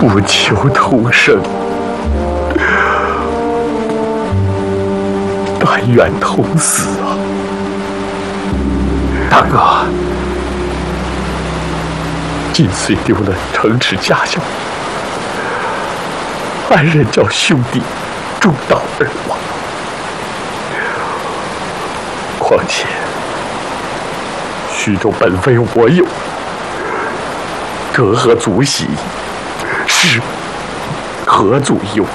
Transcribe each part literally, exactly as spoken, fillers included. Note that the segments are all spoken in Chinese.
不求同生，但愿同死啊！ 大哥， 今虽丢了城池家乡，安人叫兄弟中道而亡。况且徐州本非我有，隔河阻喜，是何足忧？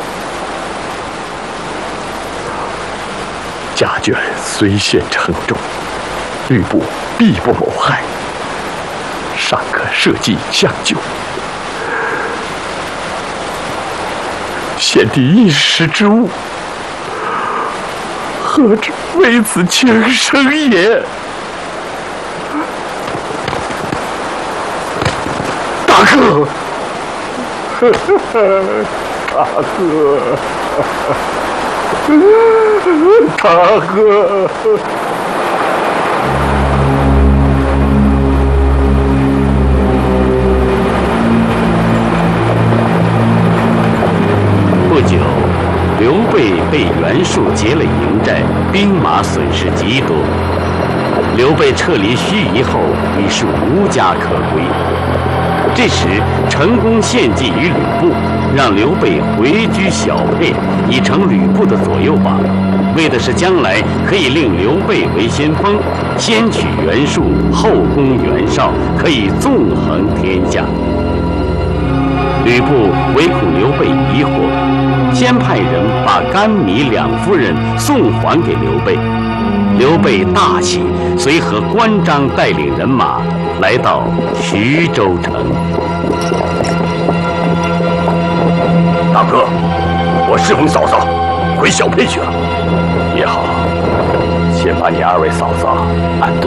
家眷虽陷城中，吕布必不谋害，尚可设计相救。献帝一时之误，何止为此轻生也？大哥，大哥，大哥。 不久，刘备被袁术劫了营寨，兵马损失极多。刘备撤离盱眙后，已是无家可归。这时，成功献计于吕布，让刘备回居小沛，以成吕布的左右膀，为的是将来可以令刘备为先锋，先取袁术，后攻袁绍，可以纵横天下。吕布唯恐刘备疑惑，先派人把甘糜两夫人送还给刘备。刘备大喜，随和关张带领人马来到徐州城。 大哥，我侍奉嫂嫂回小沛去了。 也好，先把你二位嫂嫂安顿